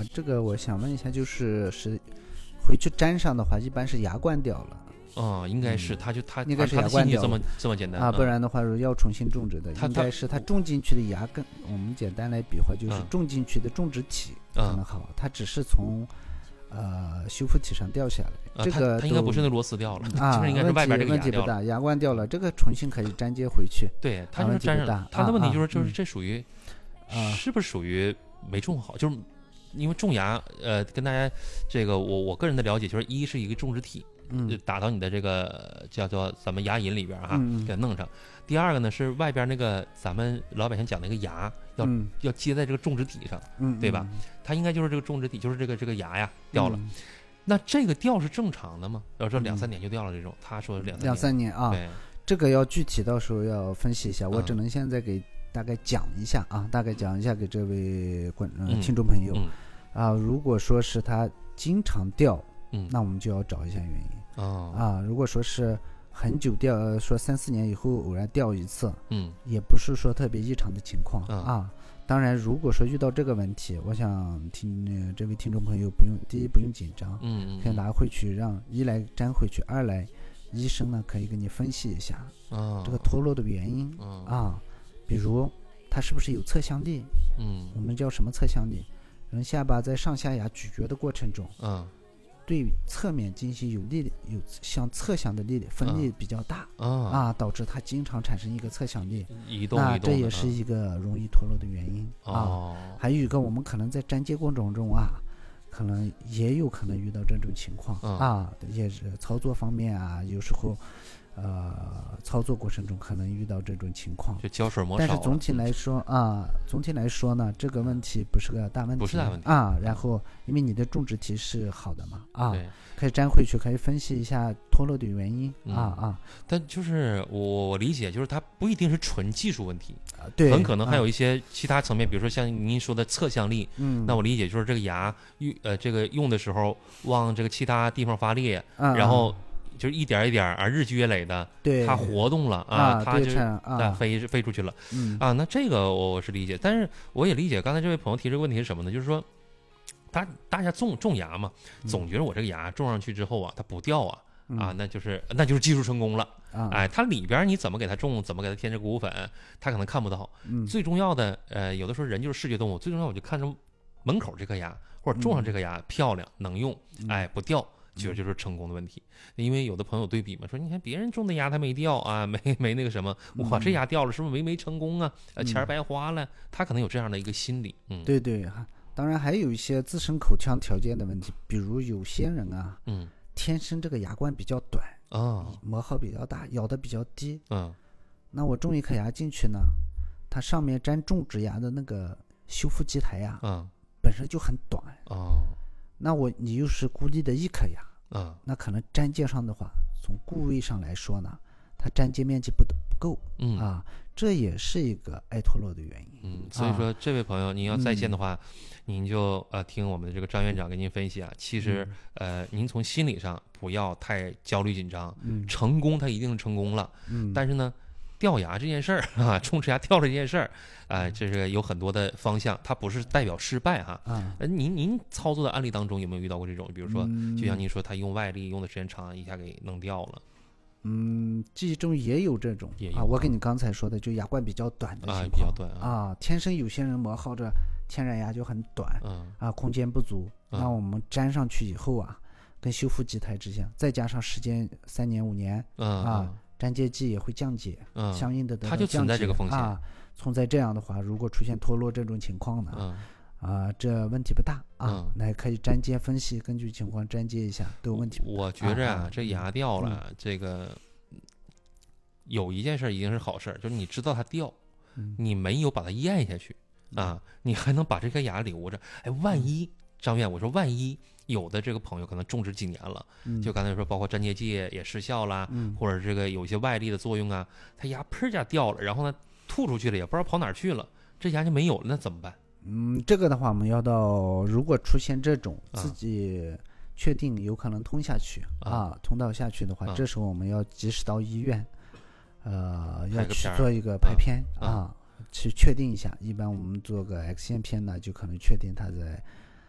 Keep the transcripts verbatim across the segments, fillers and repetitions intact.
这个我想问一下，就是是回去粘上的话，一般是牙冠掉了。 哦，应该是，他就他应该是牙冠掉这么这么简单啊，不然的话要重新种植的，应该是它种进去的牙根。我们简单来比划，就是种进去的种植体可能好，它只是从呃修复体上掉下来。这个它应该不是那螺丝掉了啊， 应该是外边这个问题不大，牙冠掉了，这个重新可以粘接回去。 对，它就是粘上。它的问题就是就是这属于是不是属于没种好？就是因为种牙，呃，跟大家这个我我个人的了解就是，一是一个种植体。嗯，打到你的这个叫做咱们牙龈里边哈， 嗯、 给它弄上。第二个呢是外边那个咱们老百姓讲那个牙要、嗯、要接在这个种植体上， 嗯， 对吧？它应该就是这个种植体，就是这个这个牙呀掉了。嗯、那这个掉是正常的吗？要说两三年就掉了这种，嗯、他说两三年两三年啊， 对， 这个要具体到时候要分析一下，我只能现在给大概讲一下啊，嗯、大概讲一下给这位观、呃、听众朋友、 嗯嗯、啊，如果说是他经常掉。嗯，那我们就要找一下原因哦啊。如果说是很久掉，呃、说三四年以后偶然掉一次， 嗯， 也不是说特别异常的情况、 嗯、 啊。当然，如果说遇到这个问题，我想听、呃、这位听众朋友不用，第一不用紧张， 嗯， 可以拿回去让一来粘回去，二来医生呢可以给你分析一下、 哦、 这个脱落的原因、 哦、 啊，比如它是不是有侧向力？ 嗯， 我们叫什么侧向力？人下巴在上下牙咀嚼的过程中， 嗯。 对侧面进行有力有向侧向的力分力比较大、 嗯、 啊，导致它经常产生一个侧向力移动那这也是一个容易脱落的原因、 嗯、 啊。还有一个，我们可能在粘接过程中啊，可能也有可能遇到这种情况、 嗯、 啊，也是操作方面啊，有时候呃操作过程中可能遇到这种情况， 就胶水磨少了。 但是总体来说啊，总体来说呢，这个问题不是个大问题， 不是大问题啊。然后因为你的种植体是好的嘛，啊， 可以粘回去，可以分析一下脱落的原因、 嗯、 啊啊。 但就是我我理解，就是它不一定是纯技术问题， 啊、对， 很可能还有一些其他层面，啊、比如说像您说的侧向力， 嗯， 那我理解就是这个牙用呃这个用的时候往这个其他地方发力， 啊、 然后。就是一点一点啊，日积月累的， 对， 它活动了啊， 它就啊飞飞出去了， 嗯啊，那这个我是理解，但是我也理解刚才这位朋友提这个问题是什么呢？就是说，大大家种种牙嘛，总觉得我这个牙种上去之后啊，它不掉啊， 嗯、 啊，那就是那就是技术成功了， 啊， 哎，它里边你怎么给它种，怎么给它添这个骨粉，它可能看不到。 嗯， 最重要的，呃，有的时候人就是视觉动物，最重要我就看着门口这颗牙或者种上这颗牙、 嗯、 漂亮能用，哎，不掉。其实嗯就是成功的问题，因为有的朋友对比嘛，说你看别人种的牙它没掉啊，没没那个什么，我这牙掉了，是不是没没成功啊？呃，钱白花了，他可能有这样的一个心理。嗯， 对对，当然还有一些自身口腔条件的问题，比如有些人啊， 嗯， 天生这个牙冠比较短啊、哦， 磨耗比较大，咬的比较低， 嗯， 那我种一颗牙进去呢，它上面粘种植牙的那个修复基台呀， 嗯， 本身就很短哦。 那我你又是孤立的一颗牙， 嗯， 那可能粘接上的话，从固位上来说呢，它粘接面积不不够， 嗯啊，这也是一个爱脱落的原因。 嗯，所以说这位朋友，您要在线的话， 嗯、 您就呃听我们的这个张院长给您分析啊。其实、 嗯、 呃，您从心理上不要太焦虑紧张， 嗯， 成功它一定是成功了， 嗯， 但是呢。掉牙这件事儿啊，种植牙掉了这件事儿，啊、呃，这是有很多的方向，它不是代表失败哈。 啊， 呃，您您操作的案例当中有没有遇到过这种？比如说， 嗯、 就像您说，他用外力用的时间长，一下给弄掉了。 嗯，记忆中也有这种也有啊。我跟你刚才说的，就牙冠比较短的情况， 啊、比较短 啊, 啊。天生有些人磨耗着天然牙就很短， 嗯啊，空间不足。 嗯、 那我们粘上去以后啊，跟修复基台之间，再加上时间三年五年， 嗯啊。粘接剂也会降解， 嗯， 相应的它就存在这个风险啊。存在这样的话，如果出现脱落这种情况呢， 嗯， 啊，这问题不大啊， 嗯、 那可以粘接分析，根据情况粘接一下，都有问题不大。 我觉着啊， 啊这牙掉了， 嗯、 这个有一件事一定是好事，就是你知道它掉， 嗯、 你没有把它咽下去啊，你还能把这颗牙留着。哎，万一、嗯、张院，我说万一。有的这个朋友可能种植几年了， 嗯、 就刚才说，包括粘接剂也失效了， 嗯、 或者这个有一些外力的作用啊，他牙砰一下掉了，然后呢吐出去了，也不知道跑哪儿去了，这牙就没有了，那怎么办？ 嗯，这个的话，我们要到如果出现这种自己确定有可能通下去 啊, 啊，通道下去的话、 啊， 这时候我们要及时到医院，呃，要去做一个拍片 啊, 啊，去确定一下。一般我们做个 X 线片呢，就可能确定它在。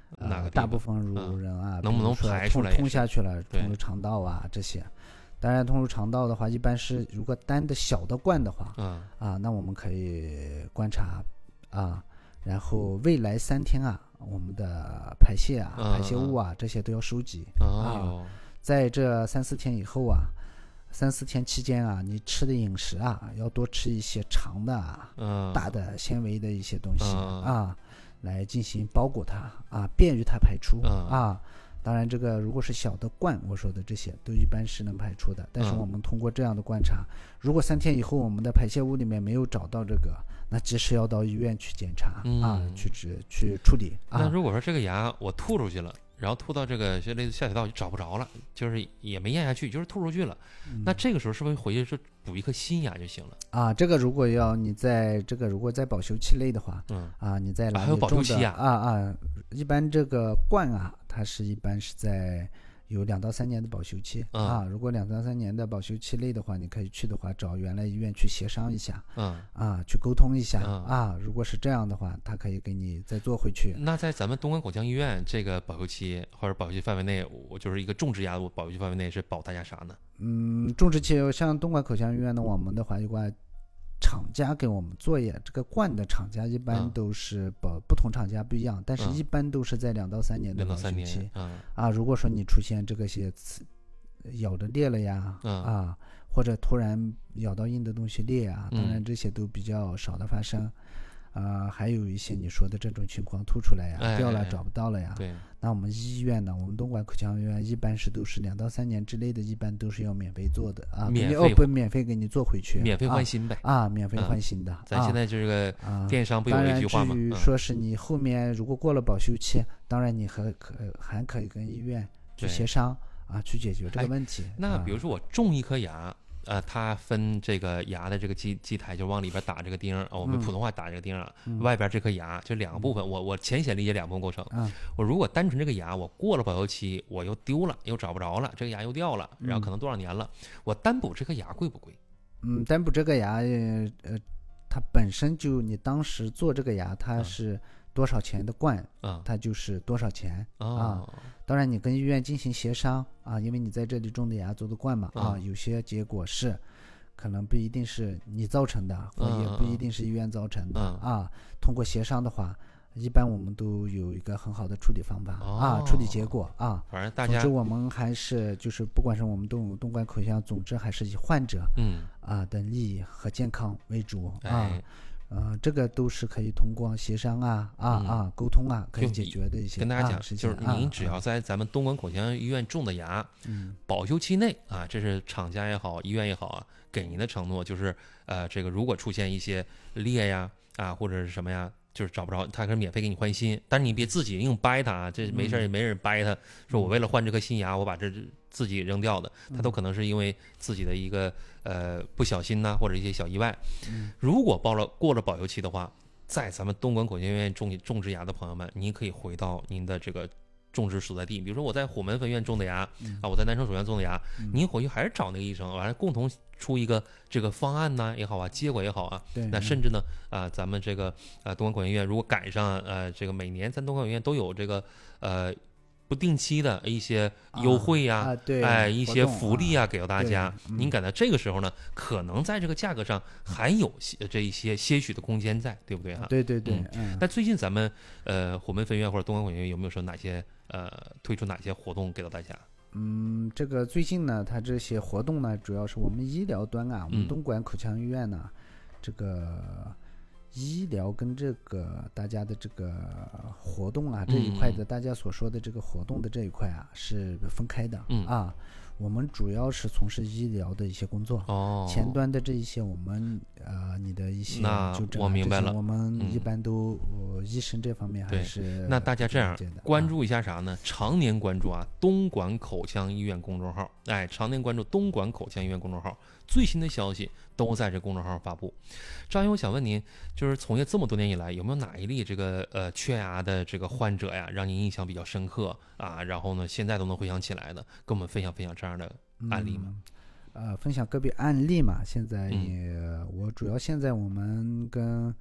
呃，大部分乳人啊， 嗯、能不能排出来通下去了，通入肠道啊这些。当然，通入肠道的话，一般是如果单的小的罐的话， 嗯啊，那我们可以观察啊，然后未来三天啊，我们的排泄啊、 嗯、 排泄物啊这些都要收集、 嗯、 啊。在这三四天以后啊，三四天期间啊，你吃的饮食啊，要多吃一些长的啊、 嗯、 大的纤维的一些东西、 嗯、 啊，来进行包裹它啊，便于它排出、 嗯、 啊。当然，这个如果是小的罐，我说的这些都一般是能排出的。但是我们通过这样的观察，嗯、如果三天以后我们的排泄物里面没有找到这个，那及时要到医院去检查、 嗯、 啊，去治去处理。啊、 那如果说这个牙我吐出去了，然后吐到这个类似下水道就找不着了，就是也没咽下去，就是吐出去了，嗯、那这个时候是不是回去是补一颗新牙就行了？ 啊，这个如果要你在这个如果在保修期内的话， 嗯啊，你在还有保修期啊啊啊，一般这个罐啊。它是一般是在有两到三年的保修期、 嗯、 啊，如果两到三年的保修期内的话，你可以去的话找原来医院去协商一下， 嗯啊，去沟通一下、 嗯、 啊，如果是这样的话，他可以给你再做回去。 那在咱们东莞口腔医院这个保修期或者保修期范围内，我就是一个种植牙的保修期范围内是保大家啥呢？ 嗯，种植期像东莞口腔医院的我们的话，一般厂家给我们做也这个罐的厂家一般都是保、嗯、不同厂家不一样，但是一般都是在两到三年的保修期、 嗯、 啊。如果说你出现这个些咬的裂了呀、 嗯、 啊，或者突然咬到硬的东西裂啊，当然这些都比较少的发生。啊、呃，还有一些你说的这种情况凸出来呀、 哎、 掉了找不到了呀。 对， 那我们医院呢，我们东莞口腔医院一般是都是两到三年之内的，一般都是要免费做的啊， 免费哦不免费给你做回去， 免费换新呗啊，啊免费换新的。 嗯、咱现在这个电商不有一句话吗？ 当然，至于说是你后面如果过了保修期，嗯、当然你还可还可以跟医院去协商啊，去解决这个问题。 哎、那比如说我种一颗牙。嗯呃，它分这个牙的这个基基台，就往里边打这个钉、哦、我们普通话打这个钉啊、嗯，外边这颗牙就两个部分，嗯、我我浅显理解两部分构成。 嗯、 我如果单纯这个牙，我过了保修期，我又丢了，又找不着了，这个牙又掉了，然后可能多少年了，嗯、我单补这颗牙贵不贵？ 嗯，单补这个牙，呃，它本身就你当时做这个牙，它是多少钱的罐， 嗯、 它就是多少钱、 哦、 啊。当然，你跟医院进行协商啊，因为你在这里种的牙做的罐嘛、 嗯、 啊，有些结果是可能不一定是你造成的，或也不一定是医院造成的、 嗯、 啊。通过协商的话，一般我们都有一个很好的处理方法、 哦、 啊，处理结果啊。 反正大家， 总之我们还是就是不管是我们东东莞口腔，总之还是以患者嗯啊的利益和健康为主、 哎、 啊。呃，这个都是可以通过协商啊啊、嗯、啊沟通啊可以解决的一些。 跟大家讲， 啊、 就是您只要在咱们东莞口腔医院种的牙， 嗯， 保修期内啊，这是厂家也好，医院也好啊，给您的承诺就是，呃，这个如果出现一些裂呀啊或者是什么呀，就是找不着，他可以免费给你换新，但是你别自己硬掰它，这没事也没人掰它、嗯，说我为了换这颗新牙，我把这自己扔掉的，它都可能是因为自己的一个呃不小心呐、啊，或者一些小意外。 嗯、 如果报了过了保修期的话，在咱们东莞口腔医院种种植牙的朋友们，您可以回到您的这个种植所在地，比如说我在虎门分院种的牙、 嗯、 啊，我在南城首院种的牙， 嗯、 您回去还是找那个医生，完了共同出一个这个方案呢也好啊，结果也好啊，那甚至呢啊、呃，咱们这个呃东莞口腔医院如果赶上呃这个每年咱东莞口腔医院都有这个呃。不定期的一些优惠呀、 啊啊对哎，一些福利啊， 啊给到大家。 嗯、 您赶在这个时候呢，可能在这个价格上还有些这一些些许的空间在，对不对啊？ 对对对。 嗯。 嗯、 但最近咱们呃虎门分院或者东莞口腔医院有没有说哪些呃推出哪些活动给到大家？ 嗯，这个最近呢，它这些活动呢，主要是我们医疗端啊，我们东莞口腔医院呢， 嗯、 这个。医疗跟这个大家的这个活动啊这一块的，大家所说的这个活动的这一块啊是分开的、 嗯、 啊。我们主要是从事医疗的一些工作， 哦， 前端的这一些我们呃你的一些那我明白了， 我们一般都、嗯呃、医生这方面还是那大家这样关注一下啥呢？啊、常年关注啊东莞口腔医院公众号，哎，常年关注东莞口腔医院公众号，最新的消息都在这公众号发布。张医，我想问您，就是从业这么多年以来，有没有哪一例这个呃缺牙的这个患者呀，让您印象比较深刻啊？然后呢，现在都能回想起来的，跟我们分享分享这样的案例吗？ 嗯、呃，分享个别案例嘛。现在也、嗯、我主要现在我们跟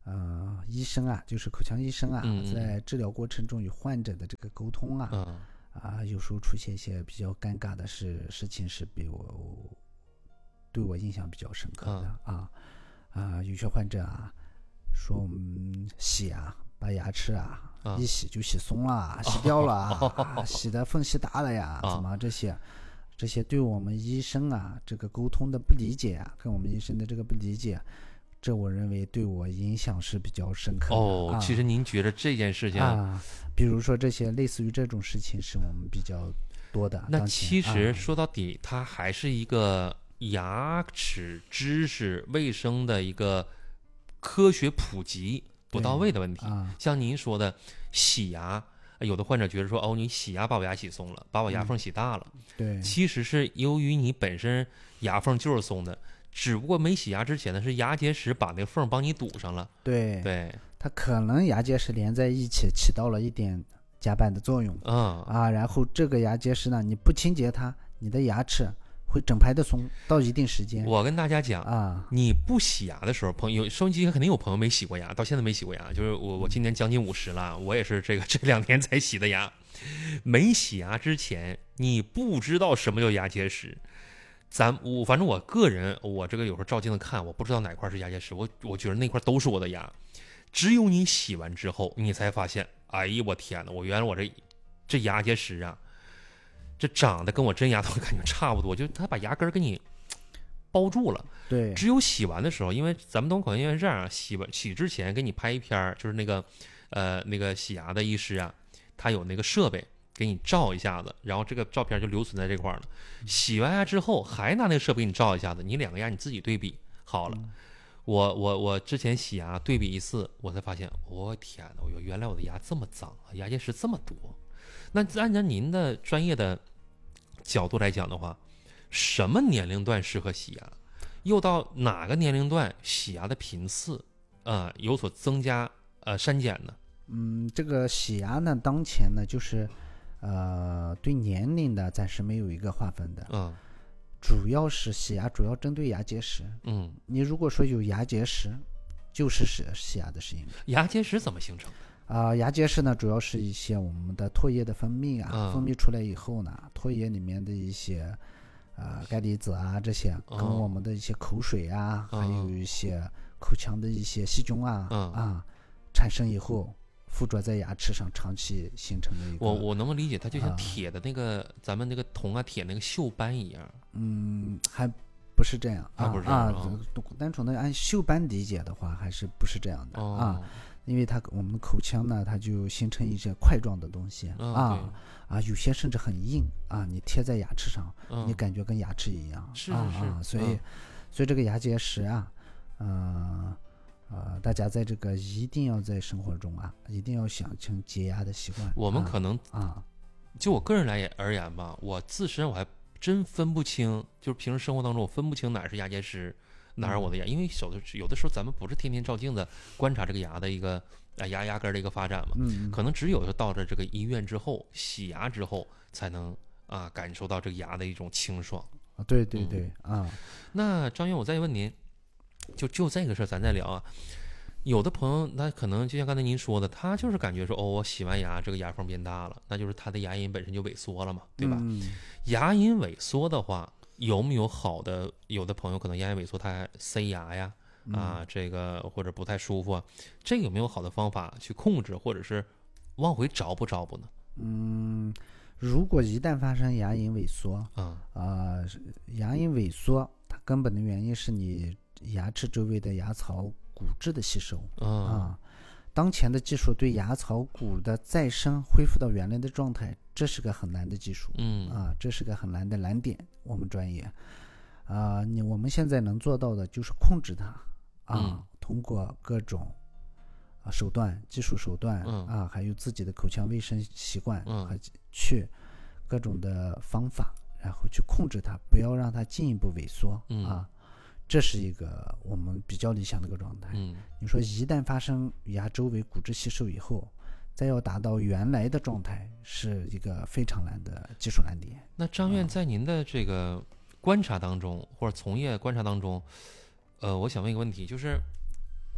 呃，医生啊，就是口腔医生啊， 嗯、 在治疗过程中与患者的这个沟通啊， 嗯、 啊，有时候出现一些比较尴尬的事事情，是比我对我印象比较深刻的、嗯、啊啊，有些患者啊说我们洗啊，把牙齿啊、嗯、一洗就洗松了，洗掉了，哦、洗的缝隙大了呀，哦、怎么这些？这些对我们医生啊这个沟通的不理解啊，跟我们医生的这个不理解，这我认为对我影响是比较深刻的。 哦， 啊、 其实您觉得这件事情啊，比如说这些类似于这种事情是我们比较多的。 那其实说到底，啊、它还是一个牙齿知识卫生的一个科学普及不到位的问题。 啊、 像您说的洗牙。有的患者觉得说，哦，你洗牙把我牙洗松了，把我牙缝洗大了。 嗯、对， 其实是由于你本身牙缝就是松的，只不过没洗牙之前呢，是牙结石把那缝帮你堵上了。 对对， 它可能牙结石连在一起，起到了一点夹板的作用。 嗯啊，然后这个牙结石呢，你不清洁它，你的牙齿会整排的松到一定时间。 我跟大家讲啊， 你不洗牙的时候，朋友收音机肯定有朋友没洗过牙，到现在没洗过牙。就是我，我今年将近五十了，我也是这个这两年才洗的牙。没洗牙之前，你不知道什么叫牙结石。咱我反正我个人，我这个有时候照镜子看，我不知道哪块是牙结石，我我觉得那块都是我的牙。只有你洗完之后，你才发现，哎呀，我天哪！我原来我这这牙结石啊。这长得跟我真牙头感觉差不多，就他把牙根给你包住了。 对， 只有洗完的时候，因为咱们东口腔医院是这样，洗完洗之前给你拍一片，就是那个呃那个洗牙的医师啊，他有那个设备给你照一下子，然后这个照片就留存在这块了。洗完牙之后还拿那个设备给你照一下子，你两个牙你自己对比好了。嗯、我我我之前洗牙对比一次，我才发现，我、哦、天哪，我原来我的牙这么脏啊，牙结石这么多。那按照您的专业的角度来讲的话，什么年龄段适合洗牙？又到哪个年龄段洗牙的频次啊、呃、有所增加呃删减呢？ 嗯，这个洗牙呢，当前呢就是呃对年龄的暂时没有一个划分的。 嗯， 主要是洗牙主要针对牙结石。 嗯， 你如果说有牙结石，就是洗洗牙的时间。 牙结石怎么形成？ 啊、呃，牙结石呢，主要是一些我们的唾液的分泌啊， 嗯、 分泌出来以后呢，唾液里面的一些呃钙离子啊，这些跟我们的一些口水啊， 嗯、 还有一些口腔的一些细菌啊、 嗯、 啊产生以后，附着在牙齿上，长期形成的一个。 我我能不能理解，它就像铁的那个、呃、咱们那个铜啊铁那个锈斑一样？ 嗯，还不是这样啊， 不是这样啊，单纯的按锈斑理解的话，还是不是这样的、 哦、 啊？因为它我们的口腔呢，它就形成一些块状的东西、 嗯、 啊啊，有些甚至很硬啊，你贴在牙齿上， 嗯、 你感觉跟牙齿一样， 是是是啊，所以、嗯、所以这个牙结石啊，呃呃，大家在这个一定要在生活中啊，一定要养成洁牙的习惯。 我们可能啊， 就我个人来而言吧，我自身我还真分不清，就是平时生活当中我分不清哪是牙结石。哪儿我的牙？因为有的有的时候咱们不是天天照镜子观察这个牙的一个啊牙牙根的一个发展嘛， 嗯， 可能只有到了这个医院之后洗牙之后，才能啊感受到这个牙的一种清爽。 啊，对对对、嗯、啊。 那张院，我再问您，就就这个事儿咱再聊啊。有的朋友他可能就像刚才您说的，他就是感觉说，哦，我洗完牙这个牙缝变大了，那就是他的牙龈本身就萎缩了嘛，对吧？ 嗯、 牙龈萎缩的话。有没有好的？有的朋友可能牙龈萎缩，他还塞牙呀，啊， 嗯、 这个或者不太舒服啊，这个有没有好的方法去控制，或者是往回找补找补呢？ 嗯，如果一旦发生牙龈萎缩， 啊、 呃，牙龈萎缩，它根本的原因是你牙齿周围的牙槽骨质的吸收啊。 啊当前的技术对牙槽骨的再生恢复到原来的状态，这是个很难的技术， 嗯啊，这是个很难的难点。我们专业，啊，你我们现在能做到的就是控制它，啊， 嗯、 通过各种啊手段、技术手段、 嗯、 啊，还有自己的口腔卫生习惯， 嗯、 和去各种的方法，然后去控制它，不要让它进一步萎缩， 嗯、 啊。这是一个我们比较理想的一个状态。 嗯， 你说一旦发生牙周围骨质吸收以后，再要达到原来的状态，是一个非常难的技术难点。 那张院在您的这个观察当中，嗯、或者从业观察当中，呃，我想问一个问题，就是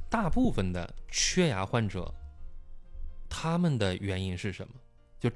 大部分的缺牙患者，他们的原因是什么？